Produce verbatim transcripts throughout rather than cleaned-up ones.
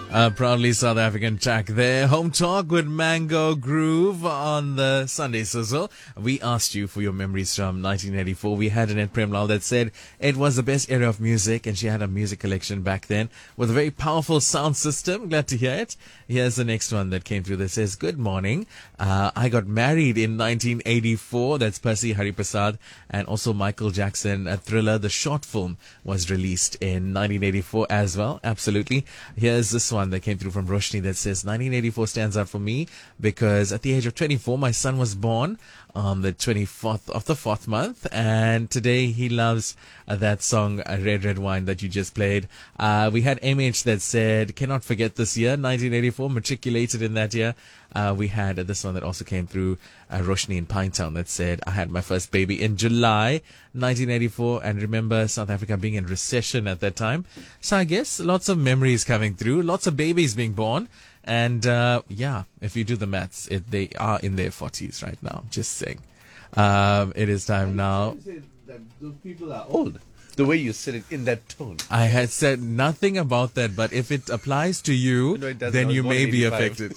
A proudly South African track there. Home Talk with Mango Groove on the Sunday Sizzle. We asked you for your memories from nineteen eighty-four. We had Annette Premlal that said it was the best era of music, and she had a music collection back then with a very powerful sound system. Glad to hear it. Here's the next one that came through that says, good morning. Uh, I got married in nineteen eighty-four. That's Percy Hariprasad and also Michael Jackson. A Thriller, the short film, was released in nineteen eighty-four as well. Absolutely. Here's this one that came through from Roshni that says nineteen eighty-four stands out for me because at the age of twenty-four, my son was born on the twenty-fourth of the fourth month, and today he loves uh, that song uh, Red Red Wine that you just played. Uh, we had M H that said cannot forget this year, nineteen eighty-four, matriculated in that year. Uh, we had uh, this one that also came through, uh, Roshni in Pinetown that said I had my first baby in July nineteen eighty-four, and remember South Africa being in recession at that time. So I guess lots of memories coming through, lots of babies being born. And, uh, yeah, if you do the maths, it, they are in their forties right now. Just saying. Um, it is time now. That those people are old. The way you said it in that tone. I had said nothing about that, but if it applies to you, No, it doesn't. then I was you born may in be eighty-five.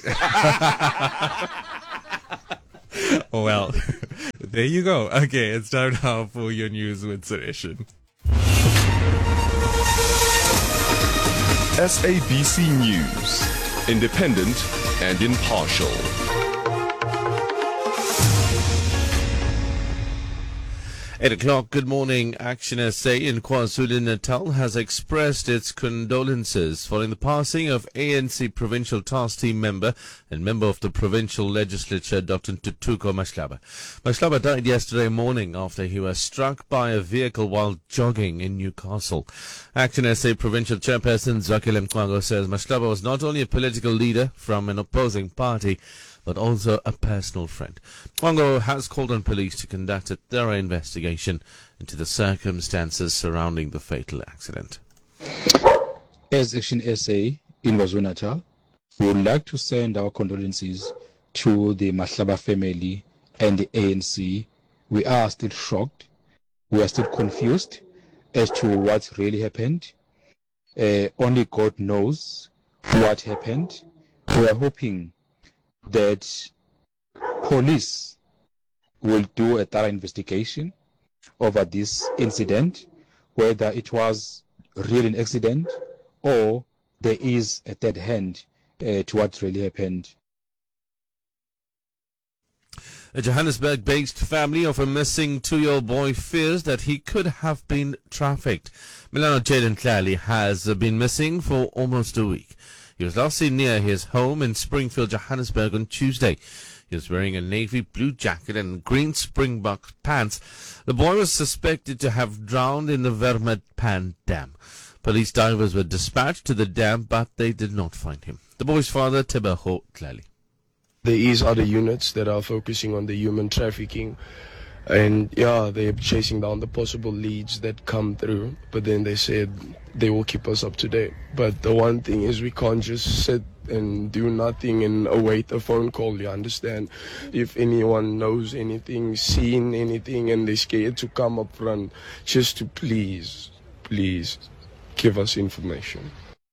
affected. Well, there you go. Okay, it's time now for your news with Sureshan. S A B C News. Independent and impartial. Eight o'clock, good morning. Action S A in KwaZulu-Natal has expressed its condolences following the passing of A N C Provincial Task Team member and member of the Provincial Legislature, Doctor Ntuthuko Mahlaba. Mahlaba died yesterday morning after he was struck by a vehicle while jogging in Newcastle. Action S A Provincial Chairperson Zwakile Mqwango says Mahlaba was not only a political leader from an opposing party, but also a personal friend. Mqwango has called on police to conduct a thorough investigation into the circumstances surrounding the fatal accident. As Action S A in KwaZulu-Natal, we would like to send our condolences to the Mahlaba family and the A N C. We are still shocked. We are still confused as to what really happened. Uh, only God knows what happened. We are hoping that police will do a thorough investigation over this incident, whether it was really an accident or there is a third hand uh, to what really happened. A Johannesburg-based family of a missing two-year-old boy fears that he could have been trafficked. Milano Jaden Tlali has been missing for almost a week. He was last seen near his home in Springfield, Johannesburg on Tuesday. He was wearing a navy blue jacket and green Springbok pants. The boy was suspected to have drowned in the Vermetpan Dam. Police divers were dispatched to the dam, but they did not find him. The boy's father, Teboho Tlali. There is other units that are focusing on the human trafficking. And yeah, they're chasing down the possible leads that come through, but then they said they will keep us up to date. But the one thing is we can't just sit and do nothing and await a phone call, you understand? If anyone knows anything, seen anything, and they're scared to come up front, just to please, please give us information.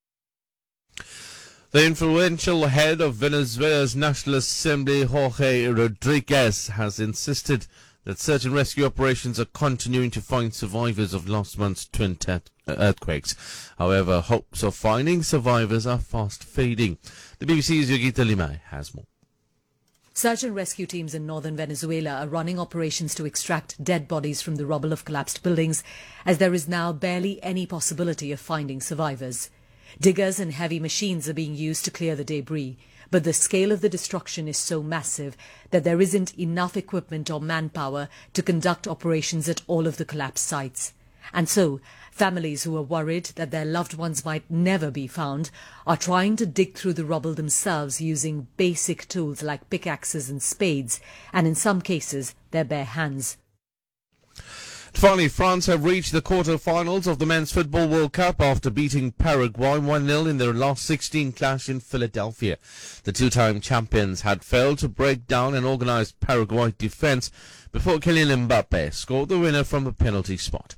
The influential head of Venezuela's National Assembly, Jorge Rodriguez, has insisted that search and rescue operations are continuing to find survivors of last month's twin earthquakes. However, hopes of finding survivors are fast fading. The B B C's Yogita Limai has more. Search and rescue teams in northern Venezuela are running operations to extract dead bodies from the rubble of collapsed buildings, as there is now barely any possibility of finding survivors. Diggers and heavy machines are being used to clear the debris, but the scale of the destruction is so massive that there isn't enough equipment or manpower to conduct operations at all of the collapsed sites. And so, families who are worried that their loved ones might never be found are trying to dig through the rubble themselves using basic tools like pickaxes and spades, and in some cases, their bare hands. Finally, France have reached the quarter-finals of the Men's Football World Cup after beating Paraguay one nil in their last sixteen clash in Philadelphia. The two-time champions had failed to break down an organized Paraguay defense before Kylian Mbappe scored the winner from a penalty spot.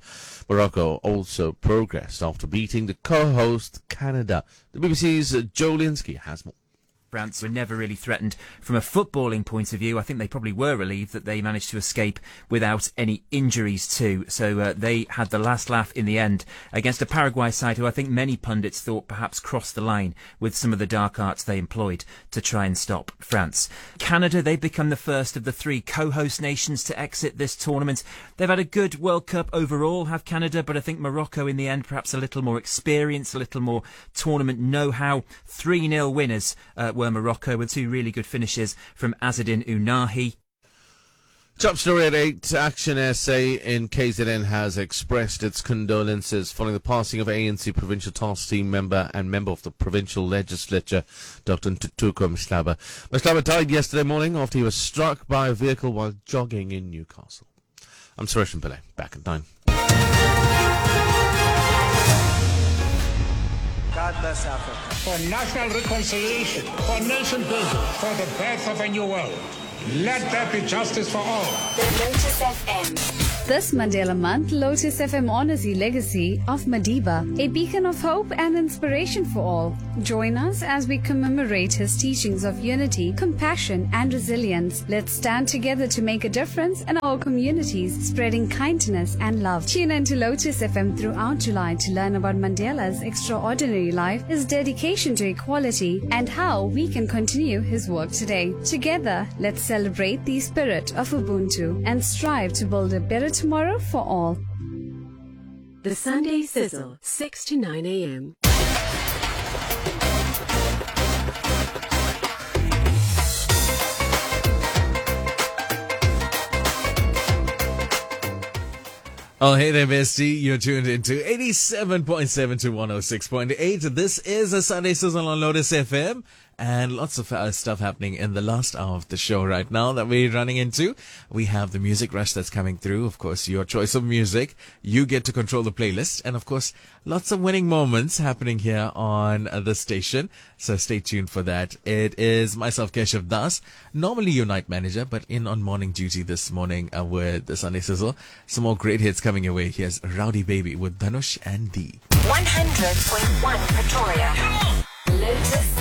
Morocco also progressed after beating the co-host Canada. The B B C's Joe Linsky has more. France were never really threatened from a footballing point of view. I think they probably were relieved that they managed to escape without any injuries too. So uh, they had the last laugh in the end against a Paraguay side who I think many pundits thought perhaps crossed the line with some of the dark arts they employed to try and stop France. Canada, they've become the first of the three co-host nations to exit this tournament. They've had a good World Cup overall, have Canada, but I think Morocco in the end perhaps a little more experience, a little more tournament know-how. three nil winners uh, were Morocco, with two really good finishes from Azzedine Ounahi. Top story at eight. Action S A in K Z N has expressed its condolences following the passing of A N C Provincial Task Team member and member of the Provincial Legislature, Doctor Ntuthuko Mhlaba. Mhlaba died yesterday morning after he was struck by a vehicle while jogging in Newcastle. I'm Suresh Pillay, back at nine. God bless Africa. For national reconciliation, for nation building, for the birth of a new world. Let there be justice for all. The Lotus F M. This Mandela Month, Lotus F M honors the legacy of Madiba, a beacon of hope and inspiration for all. Join us as we commemorate his teachings of unity, compassion, and resilience. Let's stand together to make a difference in our communities, spreading kindness and love. Tune in to Lotus F M throughout July to learn about Mandela's extraordinary life, his dedication to equality, and how we can continue his work today. Together, let's celebrate the spirit of Ubuntu and strive to build a better tomorrow for all. The Sunday Sizzle, six to nine a.m. Oh, hey there, bestie. You're tuned into eighty-seven point seven to one oh six point eight. This is a Sunday Sizzle on Lotus F M. And lots of uh, stuff happening in the last hour of the show right now that we're running into. We have the music rush that's coming through. Of course, your choice of music. You get to control the playlist. And of course, lots of winning moments happening here on uh, the station. So stay tuned for that. It is myself, Keshav Das, normally your night manager, but in on morning duty this morning uh, with the Sunday Sizzle. Some more great hits coming your way. Here's Rowdy Baby with Dhanush and Dee. one hundred point one Pretoria. Lotus